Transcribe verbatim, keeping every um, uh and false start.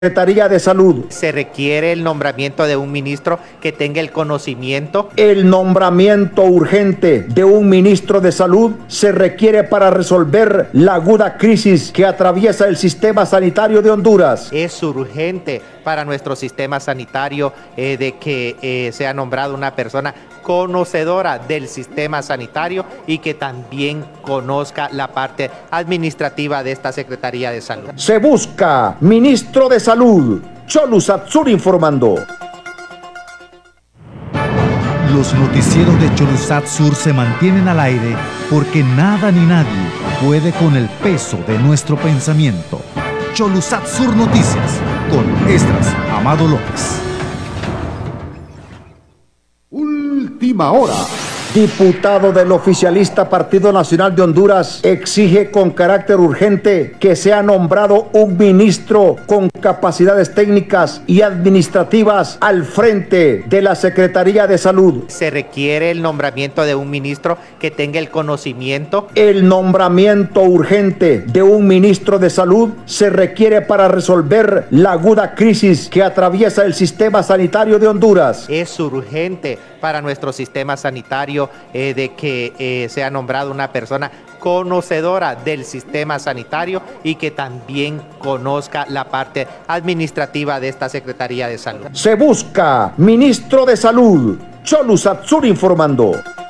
Secretaría de Salud. Se requiere el nombramiento de un ministro que tenga el conocimiento. El nombramiento urgente de un ministro de Salud se requiere para resolver la aguda crisis que atraviesa el sistema sanitario de Honduras. Es urgente para nuestro sistema sanitario eh, de que eh, sea nombrada una persona conocedora del sistema sanitario y que también conozca la parte administrativa de esta Secretaría de Salud. Se busca ministro de Salud. Cholu Satsur informando. Los noticieros de Cholusat Sur se mantienen al aire porque nada ni nadie puede con el peso de nuestro pensamiento. Cholusat Sur Noticias con Esdras Amado López. Última hora. Diputado del oficialista Partido Nacional de Honduras exige con carácter urgente que sea nombrado un ministro con capacidades técnicas y administrativas al frente de la Secretaría de Salud. Se requiere el nombramiento de un ministro que tenga el conocimiento. El nombramiento urgente de un ministro de Salud se requiere para resolver la aguda crisis que atraviesa el sistema sanitario de Honduras. Es urgente para nuestro sistema sanitario eh, de que eh, sea nombrada una persona conocedora del sistema sanitario y que también conozca la parte administrativa de esta Secretaría de Salud. Se busca ministro de Salud. Cholu Satsur informando.